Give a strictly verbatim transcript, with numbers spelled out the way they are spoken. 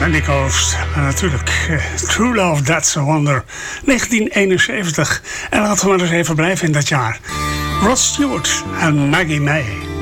Sandy Coast. En natuurlijk, uh, True Love, That's a Wonder. negentien eenenzeventig. En laten we maar eens even blijven in dat jaar. Rod Stewart en Maggie May.